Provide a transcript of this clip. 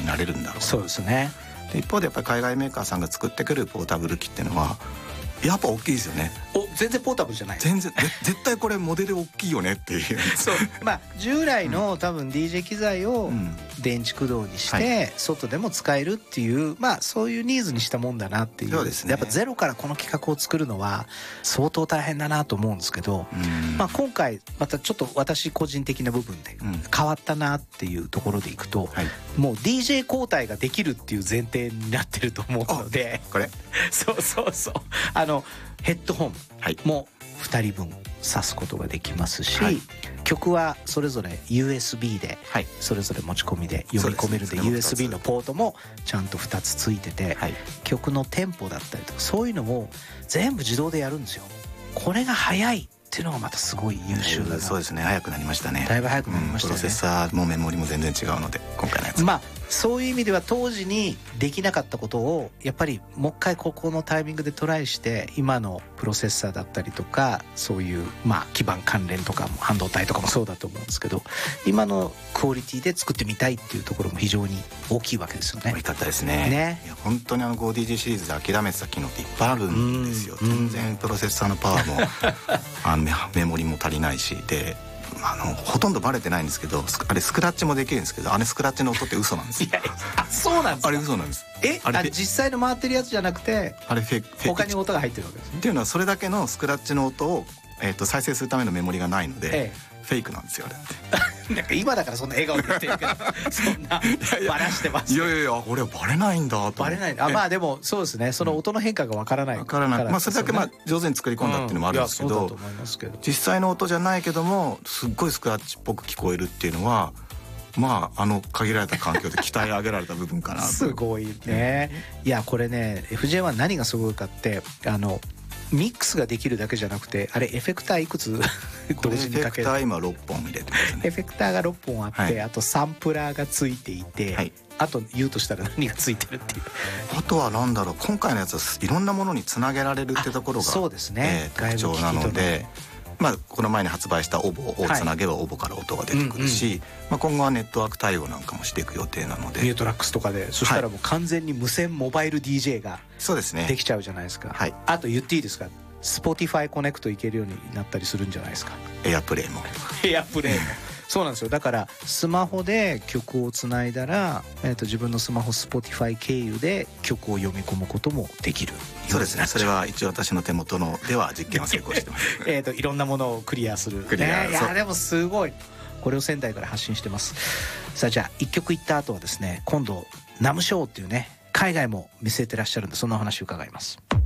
なれるんだろう。 そうですね。 で一方でやっぱり海外メーカーさんが作ってくるポータブル機っていうのはやっぱ大きいですよね。 全然ポータブルじゃない。 全然絶対これモデル大きいよねっていうそう、まあ従来の多分 DJ 機材を電池駆動にして外でも使えるっていう、まあそういうニーズにしたもんだなっていう。 そうですね。 やっぱゼロからこの企画を作るのは相当大変だなと思うんですけど、まあ今回またちょっと私個人的な部分で変わったなっていうところでいくと、もう DJ 交代ができるっていう前提になってると思うので、 これそうそうそう、ヘッドホンも2人分挿すことができますし、曲はそれぞれ USB でそれぞれ持ち込みで読み込めるんで、USB のポートもちゃんと2つついてて、曲のテンポだったりとかそういうのを全部自動でやるんですよ。これが早いっていうのがまたすごい優秀だな。 そうですね、早くなりましたね。 だいぶ早くなりましたよね。 プロセッサーもメモリも全然違うので今回のやつ、 まあそういう意味では当時にできなかったことをやっぱりもう一回ここのタイミングでトライして今のプロセッサーだったりとかそういうまあ基板関連とかも半導体とかもそうだと思うんですけど、今のクオリティで作ってみたいっていうところも非常に大きいわけですよね。 大きかったですね。いや本当に5DJ シリーズで諦めてた機能っていっぱいあるんですよ。全然プロセッサーのパワーもメモリも足りないしで、ほとんどバレてないんですけど、あれスクラッチもできるんですけど、あれスクラッチの音って嘘なんですよ。 そうなんですか。 あれ嘘なんです。 実際の回ってるやつじゃなくてあれフェイク、 他に音が入ってるわけですね。 っていうのはそれだけのスクラッチの音を、再生するためのメモリがないので、フェイクなんですよあれってなんか今だからそんな笑顔で言ってるけどそんなバラしてます。 いやこれはバレないんだと。 バレない。まあでもそうですね、その音の変化がわからないから、まあそれだけ上手に作り込んだっていうのもあるんですけど、実際の音じゃないけどもすっごいスクラッチっぽく聞こえるっていうのはまあ限られた環境で鍛え上げられた部分かなと。 すごいね。いやこれね FJ1 何がすごいかってミックスができるだけじゃなくて、あれエフェクターいくつ同時にかける。 エフェクター今6本入れてますね。 エフェクターが6本あって、あとサンプラーがついていて、あと言うとしたら何がついてるっていう。 あとはなんだろう、今回のやつはいろんなものにつなげられるってところがそうですね、 特徴なので、この前に発売したオボをつなげばオボから音が出てくるし、今後はネットワーク対応なんかもしていく予定なので、 ミュートラックスとかで、そしたらもう完全に無線モバイル DJ ができちゃうじゃないですか。あと言っていいですか、Spotify コネクトいけるようになったりするんじゃないですか。 エアプレイもそうなんですよ。だからスマホで曲をつないだら、自分のスマホ Spotify 経由で曲を読み込むこともできる。 そうですね、それは一応私の手元のでは実験は成功してますいろんなものをクリアする。いやでもすごい、これを仙台から発信してます。さあじゃあ1曲いった後はですね、今度ナムショーっていうね、海外も見据えてらっしゃるんで、その話を伺います。